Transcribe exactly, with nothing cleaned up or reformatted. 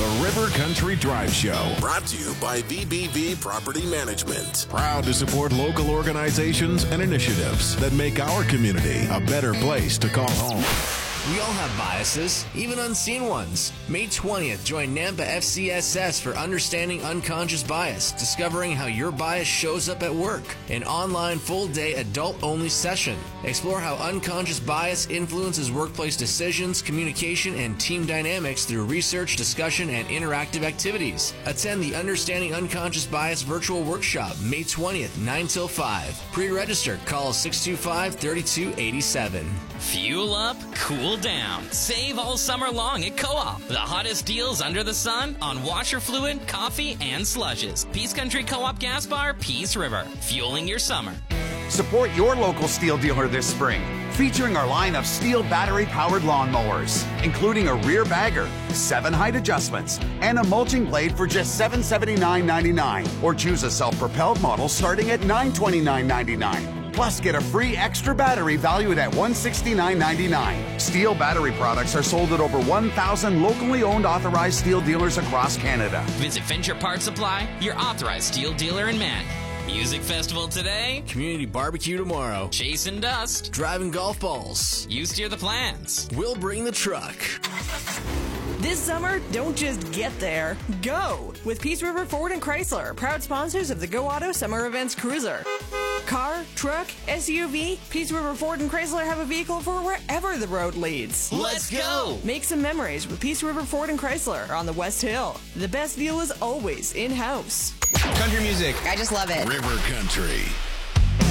The River Country Drive Show. Brought to you by V B V Property Management. Proud to support local organizations and initiatives that make our community a better place to call home. We all have biases, even unseen ones. May twentieth, join Nampa F C S S for Understanding Unconscious Bias, discovering how your bias shows up at work. An online full-day adult-only session. Explore how unconscious bias influences workplace decisions, communication, and team dynamics through research, discussion, and interactive activities. Attend the Understanding Unconscious Bias virtual workshop May twentieth, nine till five. Pre-register. Call six two five, three two eight seven. Fuel up, cool down. Save all summer long at Co-op. The hottest deals under the sun on washer fluid, coffee, and slushes. Peace Country Co-op Gas Bar, Peace River. Fueling your summer. Support your local Steel dealer this spring, featuring our line of Steel battery-powered lawnmowers, including a rear bagger, seven height adjustments, and a mulching blade for just seven hundred seventy-nine ninety-nine. Or choose a self-propelled model starting at nine hundred twenty-nine ninety-nine. Plus, get a free extra battery valued at one hundred sixty-nine ninety-nine. Steel battery products are sold at over one thousand locally owned authorized Steel dealers across Canada. Visit Fincher Part Supply, your authorized Steel dealer in Matt. Music festival today. Community barbecue tomorrow. Chasing dust. Driving golf balls. You steer the plans. We'll bring the truck. This summer, don't just get there. Go! With Peace River Ford and Chrysler, proud sponsors of the Go Auto Summer Events Cruiser. Car, truck, S U V, Peace River Ford and Chrysler have a vehicle for wherever the road leads. Let's go! Make some memories with Peace River Ford and Chrysler on the West Hill. The best deal is always in-house. Country music. I just love it. River Country.